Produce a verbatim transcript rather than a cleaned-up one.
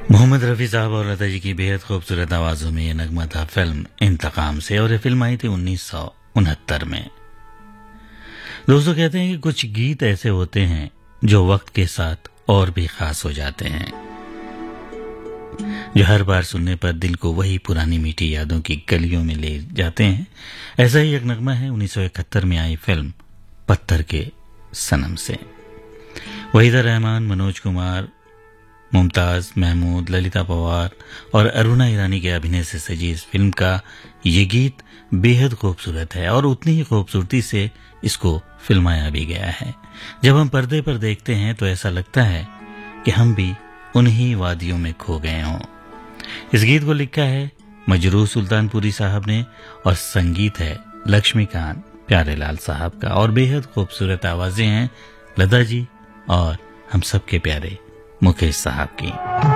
मोहम्मद रफ़ी साहब और लता जी की बेहद खूबसूरत आवाजों में ये नगमा था फिल्म इंतकाम से, और ये फिल्म आई थी उन्नीस सौ उनहत्तर में। दोस्तों, कहते हैं कि कुछ गीत ऐसे होते हैं जो वक्त के साथ और भी खास हो जाते हैं, जो हर बार सुनने पर दिल को वही पुरानी मीठी यादों की गलियों में ले जाते हैं। ऐसा ही एक नगमा है उन्नीस सौ इकहत्तर में आई फिल्म पत्थर के सनम से। वहीदा रहमान, मनोज कुमार, मुमताज महमूद, ललिता पवार और अरुणा ईरानी के अभिनय से सजी इस फिल्म का ये गीत बेहद खूबसूरत है, और उतनी ही खूबसूरती से इसको फिल्माया भी गया है। जब हम पर्दे पर देखते हैं तो ऐसा लगता है कि हम भी उन्हीं वादियों में खो गए हों। इस गीत को लिखा है मजरूह सुल्तानपुरी साहब ने, और संगीत है लक्ष्मीकांत प्यारेलाल साहब का, और बेहद खूबसूरत आवाजें हैं लता जी और हम सबके प्यारे मुकेश साहब की।